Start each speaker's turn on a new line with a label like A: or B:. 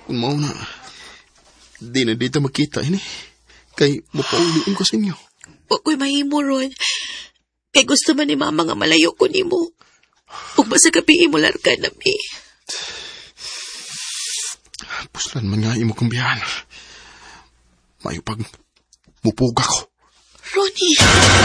A: Kung mao na, di na dito makita ini. Kay mapauliin ko sa inyo.
B: Huwag ko'y mahimo, Ron. Kay gusto man ni Mama nga malayo ko ni mo. Huwag ba sa gabi mo larga na, mi?
A: Puslan man nga imo kong biyahan. Mayo pag mupuga ko.
B: Ronnie!